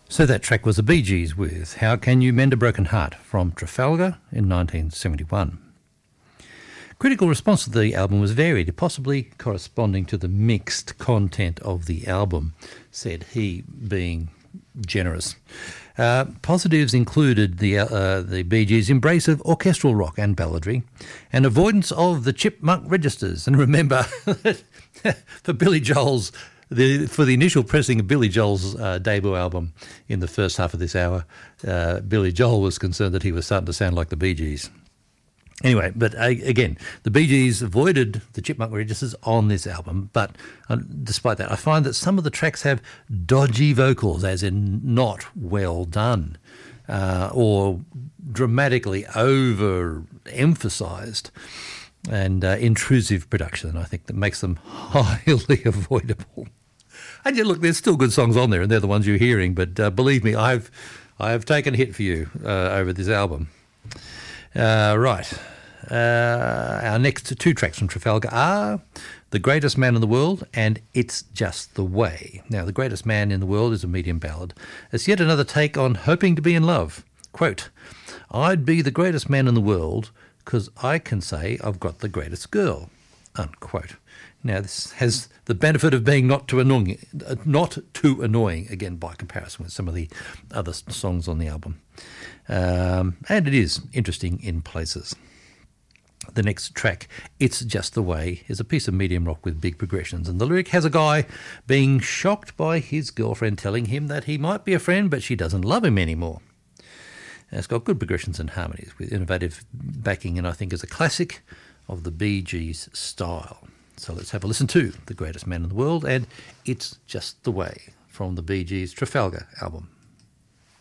So that track was the Bee Gees with How Can You Mend a Broken Heart from Trafalgar in 1971. Critical response to the album was varied, possibly corresponding to the mixed content of the album, said he, being generous. Positives included the Bee Gees' embrace of orchestral rock and balladry and avoidance of the chipmunk registers. And remember, for Billy Joel's for the initial pressing of Billy Joel's debut album in the first half of this hour, Billy Joel was concerned that he was starting to sound like the Bee Gees. Anyway, but again, the Bee Gees avoided the chipmunk registers on this album, but despite that, I find that some of the tracks have dodgy vocals, as in not well done, or dramatically over-emphasised and intrusive production, I think, that makes them highly avoidable. And yeah, look, there's still good songs on there, and they're the ones you're hearing, but believe me, I have taken a hit for you over this album. Right. Our next two tracks from Trafalgar are The Greatest Man in the World and It's Just the Way. Now, The Greatest Man in the World is a medium ballad. It's yet another take on hoping to be in love. Quote, I'd be the greatest man in the world because I can say I've got the greatest girl. Unquote. Now, this has the benefit of being not too annoying, again, by comparison with some of the other songs on the album. And it is interesting in places. The next track, It's Just the Way, is a piece of medium rock with big progressions, and the lyric has a guy being shocked by his girlfriend telling him that he might be a friend, but she doesn't love him anymore. And it's got good progressions and harmonies with innovative backing, and I think is a classic of the Bee Gees style. So let's have a listen to The Greatest Man in the World and It's Just the Way from the Bee Gees' Trafalgar album.